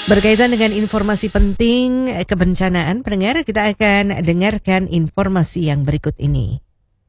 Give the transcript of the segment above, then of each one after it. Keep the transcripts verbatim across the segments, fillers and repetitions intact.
Berkaitan dengan informasi penting kebencanaan, pendengar, kita akan dengarkan informasi yang berikut ini.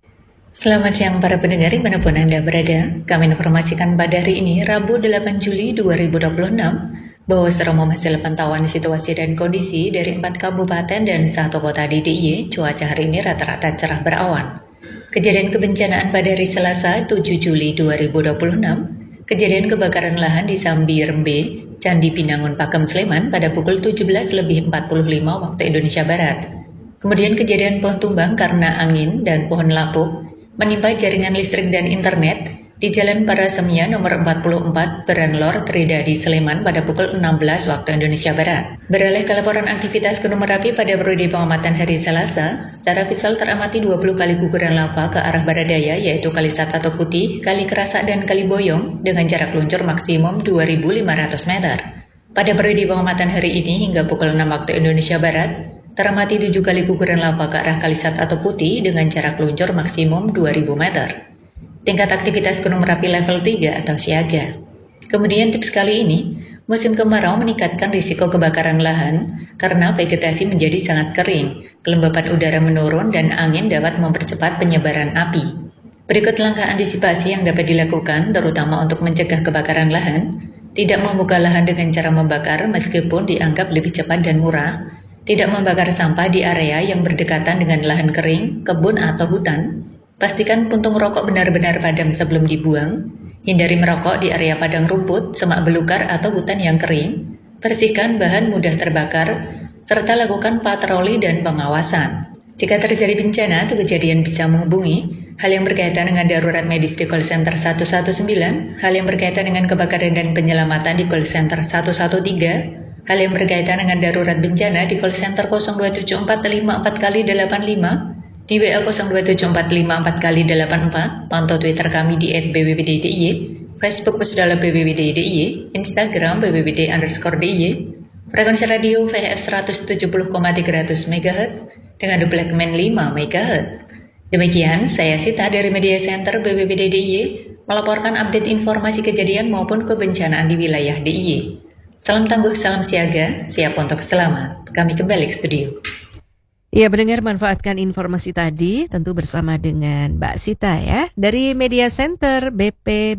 Selamat siang para pendengar dimanapun Anda berada. Kami informasikan pada hari ini, Rabu delapan Juli dua ribu dua puluh enam, bahwa selama hasil pantauan situasi dan kondisi dari empat kabupaten dan satu kota di D I Y, cuaca hari ini rata-rata cerah berawan. Kejadian kebencanaan pada hari Selasa tujuh Juli dua ribu dua puluh enam, kejadian kebakaran lahan di Sambi Rembe, Candi Pinangun Pakem Sleman pada pukul tujuh belas lebih empat puluh lima waktu Indonesia Barat. Kemudian kejadian pohon tumbang karena angin dan pohon lapuk menimpa jaringan listrik dan internet di Jalan Parasemia nomor empat puluh empat Beranlor Tridadi Sleman pada pukul enam belas waktu Indonesia Barat. Beralih ke laporan aktivitas Gunung Merapi pada periode pengamatan hari Selasa, secara visual teramati dua puluh kali guguran lava ke arah barat daya, yaitu Kali Satato Putih, Kali Kerasak, dan Kali Boyong dengan jarak luncur maksimum dua ribu lima ratus meter. Pada periode pengamatan hari ini hingga pukul enam waktu Indonesia Barat, teramati tujuh kali guguran lava ke arah Kali Satato Putih dengan jarak luncur maksimum dua ribu meter. Tingkat aktivitas Gunung Merapi level tiga atau siaga. Kemudian tips kali ini, musim kemarau meningkatkan risiko kebakaran lahan karena vegetasi menjadi sangat kering, kelembapan udara menurun, dan angin dapat mempercepat penyebaran api. Berikut langkah antisipasi yang dapat dilakukan terutama untuk mencegah kebakaran lahan. Tidak membuka lahan dengan cara membakar meskipun dianggap lebih cepat dan murah. Tidak membakar sampah di area yang berdekatan dengan lahan kering, kebun, atau hutan. Pastikan puntung rokok benar-benar padam sebelum dibuang. Hindari merokok di area padang rumput, semak belukar, atau hutan yang kering. Bersihkan bahan mudah terbakar, serta lakukan patroli dan pengawasan. Jika terjadi bencana atau kejadian bisa menghubungi hal yang berkaitan dengan darurat medis di call center satu satu sembilan, hal yang berkaitan dengan kebakaran dan penyelamatan di call center satu satu tiga, hal yang berkaitan dengan darurat bencana di call center nol dua tujuh empat lima empat kali delapan lima, di W A nol dua tujuh empat lima empat kali delapan empat, pantau Twitter kami di et b b b d d i y, Facebook Pusdala B B B D D I Y, Instagram B B B D underscore D I Y, frekuensi radio V H F seratus tujuh puluh koma tiga ratus megahertz dengan duplemen lima megahertz. Demikian, saya Sita dari Media Center B B B D D I Y melaporkan update informasi kejadian maupun kebencanaan di wilayah D I Y. Salam tangguh, salam siaga, siap untuk selamat. Kami kembali ke studio. Ya, pendengar, manfaatkan informasi tadi tentu bersama dengan Mbak Sita ya dari Media Center B P